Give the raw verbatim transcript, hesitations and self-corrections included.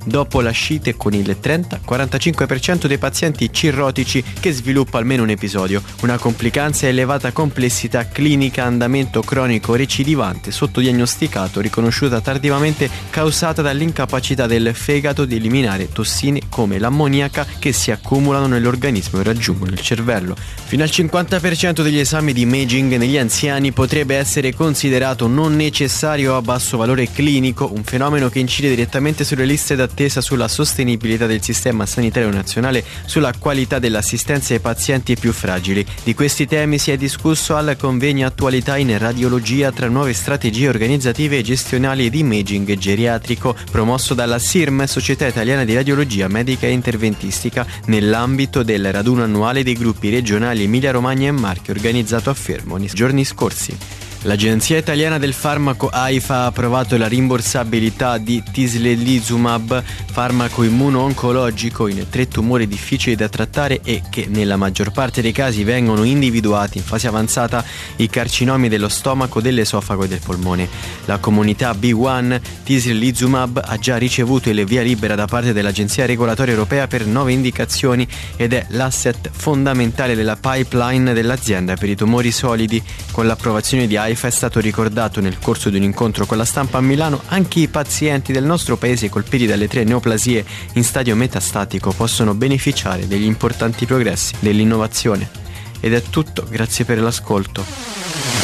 dopo la scite con il trenta quarantacinque per cento dei pazienti cirrotici che sviluppa almeno un episodio, una complicanza e elevata complessità clinica, andamento cronico recidivante, sottodiagnosticato, riconosciuta tardivamente, causata dall'incapacità del fegato di eliminare tossine come l'ammoniaca che si accumulano nell'organismo e raggiungono il cervello. Fino al cinquanta per cento degli esami di imaging negli anziani potrebbe essere considerato non necessario a basso valore clinico, un fenomeno che incide direttamente sulle liste d'attesa, sulla sostenibilità del sistema sanitario nazionale, sulla qualità dell'assistenza ai pazienti più fragili. Di questi temi si è discusso al convegno Attualità in radiologia tra nuove strategie organizzative e gestionali di imaging geriatrico, promosso dalla S I R M, Società Italiana di Radiologia Medica e Interventistica, nell'ambito del raduno annuale dei gruppi regionali Emilia Romagna e Marche, organizzato a Fermo nei giorni scorsi. L'Agenzia Italiana del Farmaco AIFA ha approvato la rimborsabilità di tislelizumab, farmaco immuno-oncologico in tre tumori difficili da trattare e che nella maggior parte dei casi vengono individuati in fase avanzata, i carcinomi dello stomaco, dell'esofago e del polmone. La comunità B uno tislelizumab ha già ricevuto il via libera da parte dell'Agenzia Regolatoria Europea per nove indicazioni ed è l'asset fondamentale della pipeline dell'azienda per i tumori solidi. Con l'approvazione di AIFA è stato ricordato nel corso di un incontro con la stampa a Milano anche i pazienti del nostro paese colpiti dalle tre neoplasie in stadio metastatico possono beneficiare degli importanti progressi dell'innovazione. Ed è tutto, grazie per l'ascolto.